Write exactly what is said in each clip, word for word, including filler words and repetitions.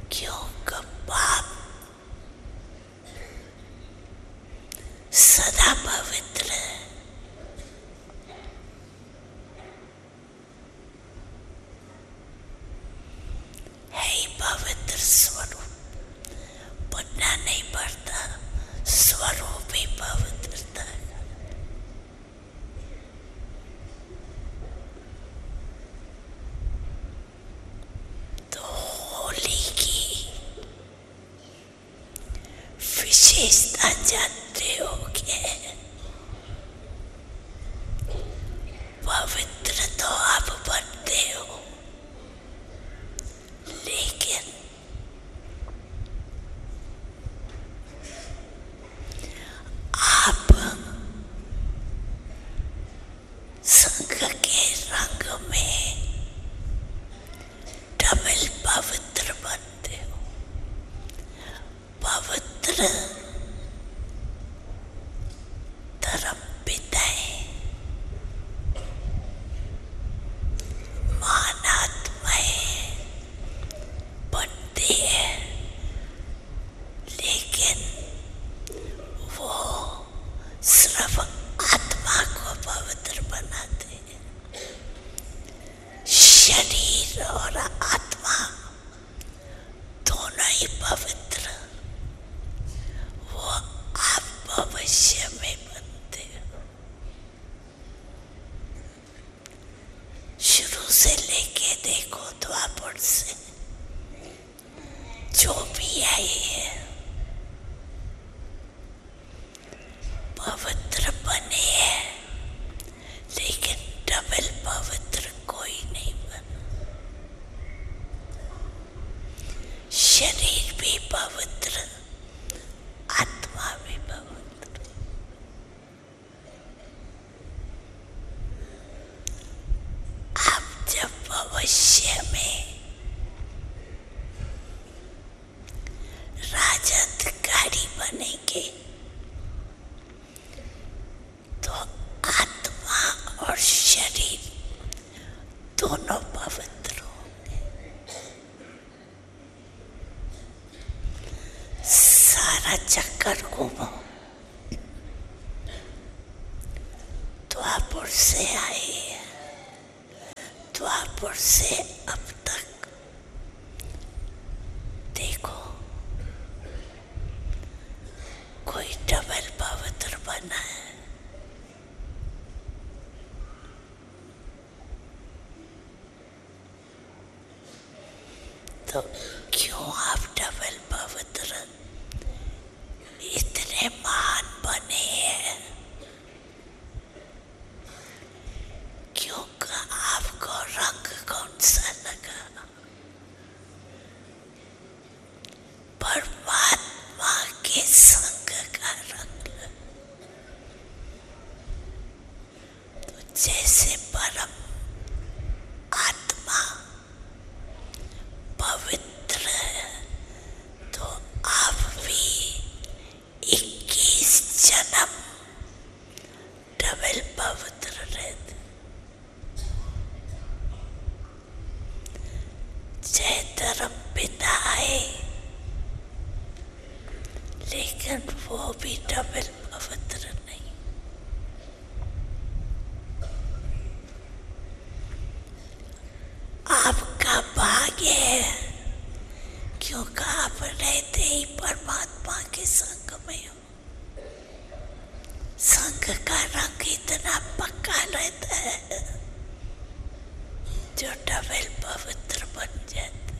क्यों पाप सदा पवित्र है। ही पवित्र स्वरूप, बनना नहीं पड़ता, स्वरूप ही पवित्रता है। तो होली की विशेषता जानते हो क्या? पवित्र तो आप बनते हो, लेकिन आप संग के रंग में डबल पवित्र बनते हो। पवित्र धर्म पिताएं, मानात्माएं बनती है, लेकिन वो सिर्फ आत्मा को पवित्र बनाते हैं। शरीर और आत्मा दोनों ही पवित्र, वो आप भविष्य में बनते हो। शुरू से लेके देखो द्वापर से जो भी आई है पवित्र बने हैं, लेकिन डबल पवित्र कोई नहीं बना। शरीर भी पवित्र, आत्मा भी पवित्र। आप जब भविष्य में राजाधिकारी बनेंगे तो आत्मा और शरीर दोनों पवित्र होंगे। सारा चक्कर घूमो, द्वापर से आए हैं, द्वापर से अब तक देखो कोई डबल पवित्र बना है? तो क्यों आप डबल पवित्र इतने महान बने हैं? क्योंकि आपको रंग कौन सा लगा? परमात्मा के संग का रंग। तो जैसे परम आत्मा पवित्र है, तो आप भी इक्कीस जन्म डबल पवित्र रहते। जय धर्म पिता आए, लेकिन वो भी डबल पवित्र नहीं। आपका भाग्य है, क्योंकि आप रहते ही परमात्मा के संग में हो। संग का रंग इतना पक्का रहता है जो डबल पवित्र बन जाता है।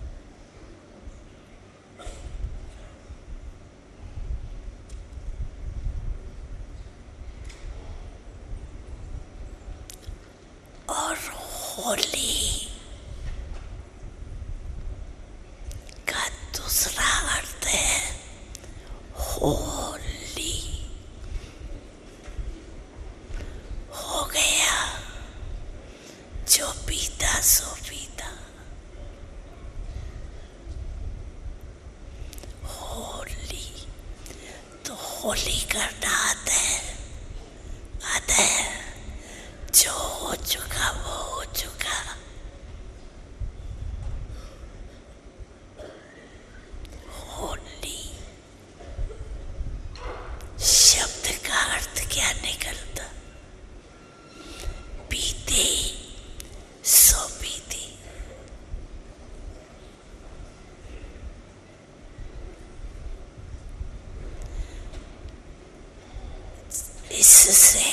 और होली का दूसरा अर्थ है होली। हो गया जो पीता सो पीता। होली तो होली करना आता है, आता है। जो हो चुका वो हो चुका। इससे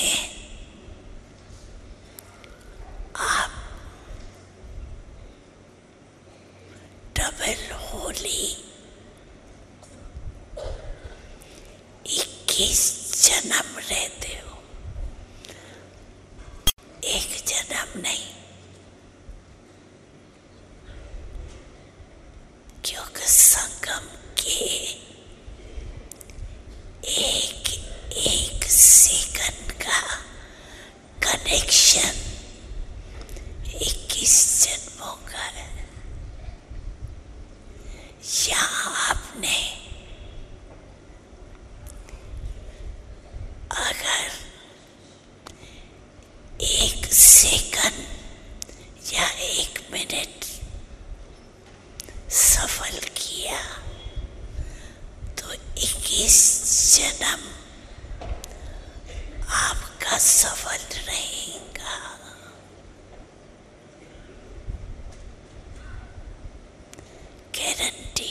आप डबल होली इक्कीस जन्म रहते हो, एक जन्म नहीं, क्योंकि संगम के एक एक सेकंड का कनेक्शन इक्कीस जन्मों का है। यहाँ आपने अगर एक सेकंड या एक मिनट सफल किया तो इक्कीस जन्म आपका सफल रहेगा। गारंटी।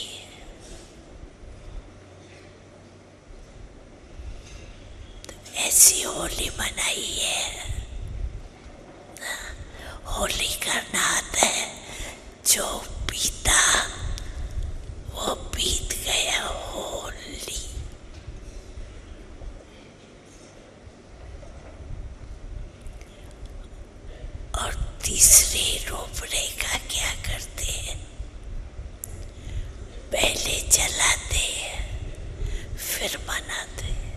तो ऐसी होली मनाई है, होली का नाद है, जो बीता वो बीत गया होली। और तीसरी रूपरेखा क्या करते हैं, पहले जलाते हैं फिर मनाते हैं।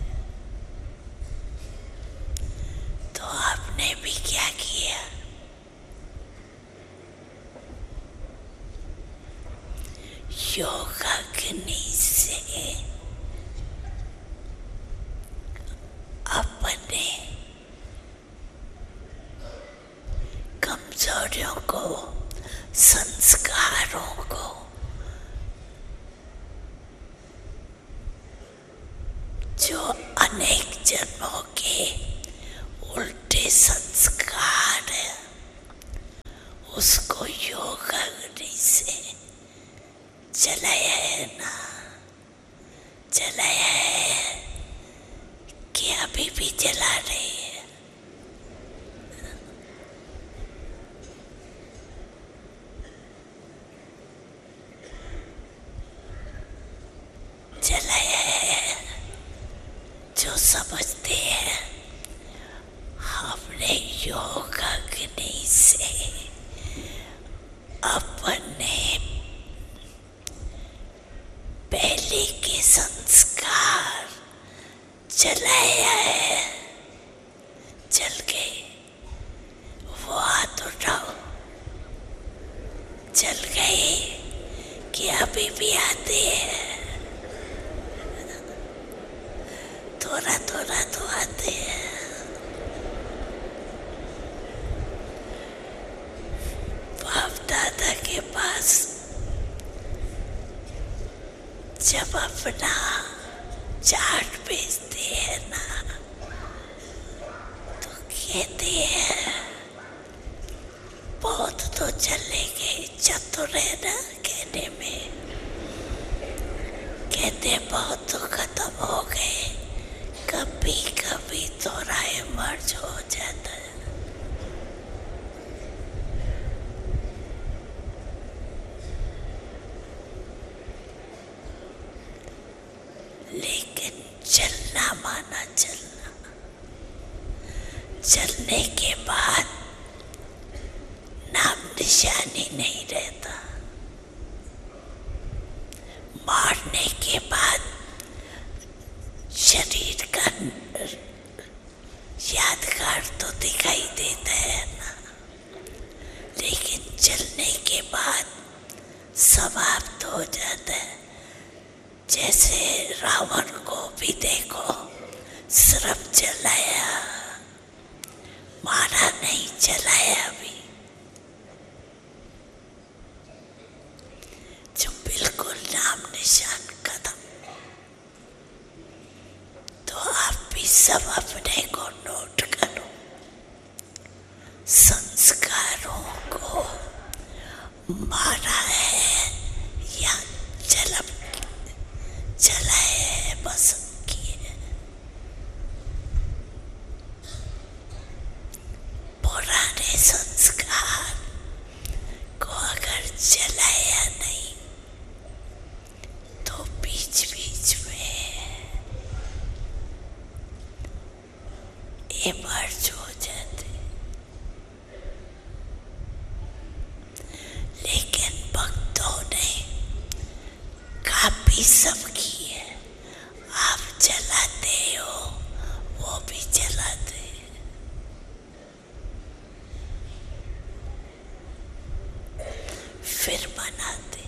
तो आपने भी क्या किया, योगाग्नि से अपने कमजोरियों को, संस्कारों को जो अनेक जन्मों के उल्टे संस्कार है, उसको योगाग्नि से जलाया है ना, जलाया है कि अभी भी जला रहे हैं। जलाया है, जो समझते हैं हमने योगाग्नि से अपने पहले के संस्कार जलाया है, जल गए। वो हाथ उठाओ, जल गए कि अभी भी आते हैं, थोड़ा थोड़ा तो आते हैं। बाप दादा के पास जब अपना चार्ट भेजते हैं ना, तो कहते हैं बहुत तो चले गए, चतुर है ना कहने में, कहते बहुत तो खत्म हो गए, कभी कभी तो राय मर्ज हो जाता है। लेकिन चलना माना चलना, चलने के बाद नाम निशानी नहीं रहता, मारने के बाद शरीर का यादगार तो दिखाई देता है ना, लेकिन चलने के बाद समाप्त हो जाता है। जैसे रावण को भी देखो, सिर्फ जलाया, मारा नहीं, जलाया भी, जो बिल्कुल नाम निशान खत्म। तो आप भी सब अपने को नोट करो, संस्कारों को मारा है या जलब जलाए है, बस किए। आप भी सबकी है, आप जलाते हो वो भी जलाते, फिर बनाते,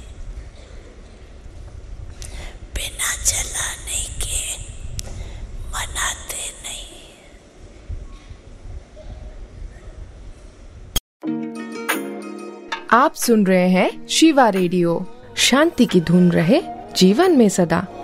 बिना जलाने के बनाते नहीं। आप सुन रहे हैं शिवा रेडियो। शांति की धुन रहे जीवन में सदा।